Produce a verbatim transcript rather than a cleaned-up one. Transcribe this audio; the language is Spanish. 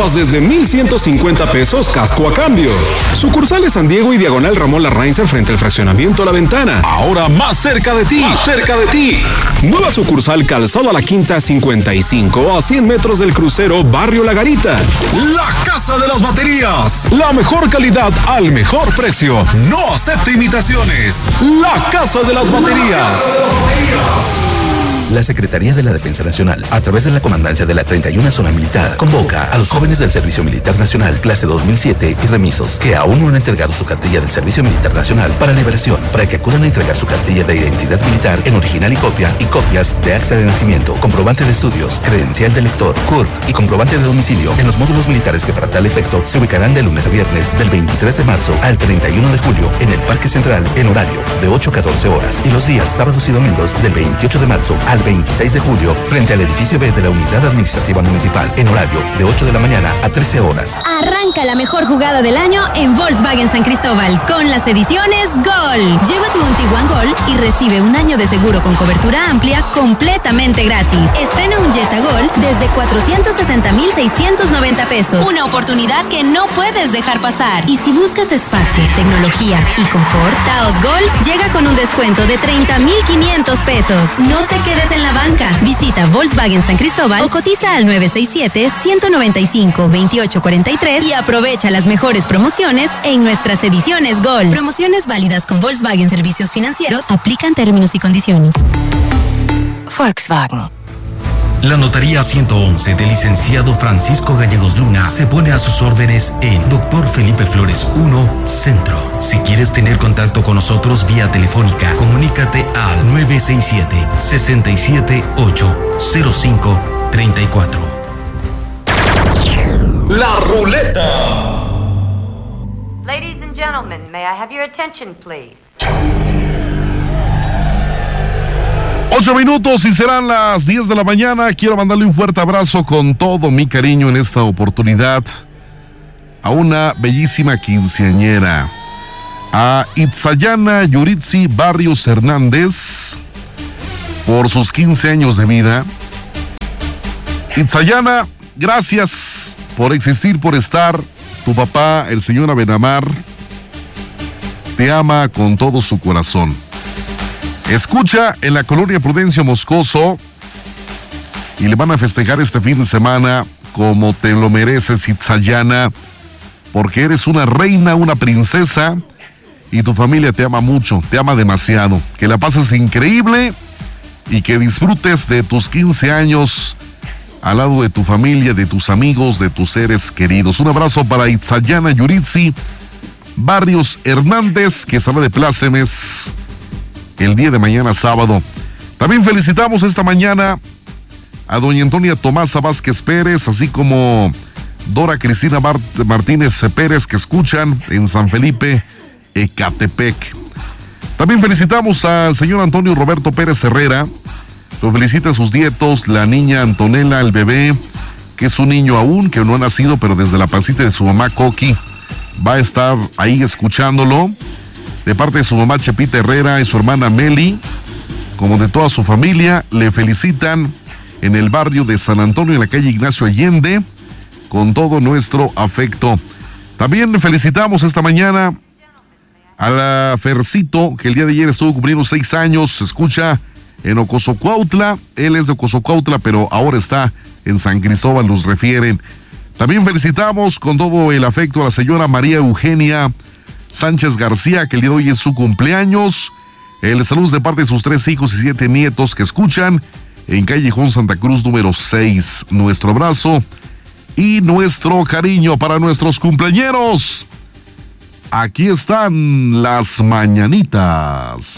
Llévalos desde mil ciento cincuenta pesos casco a cambio. Sucursales San Diego y Diagonal Ramón Larrainzer frente al fraccionamiento La Ventana. Ahora más cerca de ti. Más cerca de ti. Nueva sucursal Calzado a la Quinta cincuenta y cinco a cien metros del crucero Barrio La Garita. La Casa de las Baterías. La mejor calidad al mejor precio. No acepte imitaciones. La Casa de las Baterías. La Secretaría de la Defensa Nacional, a través de la Comandancia de la treinta y una Zona Militar, convoca a los jóvenes del Servicio Militar Nacional, clase dos mil siete y remisos, que aún no han entregado su cartilla del Servicio Militar Nacional para liberación, para que acudan a entregar su cartilla de identidad militar en original y copia, y copias de acta de nacimiento, comprobante de estudios, credencial de lector, C U R P y comprobante de domicilio en los módulos militares que para tal efecto se ubicarán de lunes a viernes del veintitrés de marzo al treinta y uno de julio en el Parque Central en horario de ocho a catorce horas y los días sábados y domingos del veintiocho de marzo al veintiséis de julio frente al edificio B de la Unidad Administrativa Municipal en horario de ocho de la mañana a trece horas. Arranca la mejor jugada del año en Volkswagen San Cristóbal con las ediciones Gol. Llévate un Tiguan Gol y recibe un año de seguro con cobertura amplia completamente gratis. Estrena un Jetta Gol desde cuatrocientos sesenta mil seiscientos noventa pesos. Una oportunidad que no puedes dejar pasar. Y si buscas espacio, tecnología y confort, Taos Gol llega con un descuento de treinta mil quinientos pesos. No te quedes en la banca. Visita Volkswagen San Cristóbal o cotiza al nueve seis siete, uno nueve cinco, dos ocho cuatro tres y aprovecha las mejores promociones en nuestras ediciones Gol. Promociones válidas con Volkswagen Servicios Financieros. Aplican términos y condiciones. Volkswagen. La Notaría ciento once del licenciado Francisco Gallegos Luna se pone a sus órdenes en Doctor Felipe Flores uno, Centro. Si quieres tener contacto con nosotros vía telefónica, comunícate al nueve seis siete, seis siete ocho, cero cinco tres cuatro. La Ruleta. Ladies and gentlemen, may I have your attention, please? Ocho minutos y serán las diez de la mañana. Quiero mandarle un fuerte abrazo con todo mi cariño en esta oportunidad a una bellísima quinceañera, a Itzayana Yuritsi Barrios Hernández, por sus quince años de vida. Itzayana, gracias por existir, por estar. Tu papá, el señor Abenamar, te ama con todo su corazón. Escucha en la colonia Prudencio Moscoso y le van a festejar este fin de semana como te lo mereces, Itzayana, porque eres una reina, una princesa y tu familia te ama mucho, te ama demasiado. Que la pases increíble y que disfrutes de tus quince años al lado de tu familia, de tus amigos, de tus seres queridos. Un abrazo para Itzayana Yuritsi Barrios Hernández, que estará de plácemes el día de mañana sábado. También felicitamos esta mañana a doña Antonia Tomasa Vázquez Pérez, así como Dora Cristina Mart- Martínez Pérez, que escuchan en San Felipe, Ecatepec. También felicitamos al señor Antonio Roberto Pérez Herrera. Lo felicita a sus nietos, la niña Antonella, el bebé, que es un niño aún, que no ha nacido, pero desde la pancita de su mamá Coqui va a estar ahí escuchándolo. De parte de su mamá Chepita Herrera y su hermana Meli, como de toda su familia, le felicitan en el barrio de San Antonio, en la calle Ignacio Allende, con todo nuestro afecto. También felicitamos esta mañana a la Fercito, que el día de ayer estuvo cumpliendo seis años, se escucha en Ocosocuautla. Él es de Ocosocuautla, pero ahora está en San Cristóbal, nos refieren. También felicitamos con todo el afecto a la señora María Eugenia Sánchez García, que el día de hoy es su cumpleaños. El saludo de parte de sus tres hijos y siete nietos que escuchan en Callejón Santa Cruz número seis. Nuestro abrazo y nuestro cariño para nuestros cumpleañeros. Aquí están las mañanitas.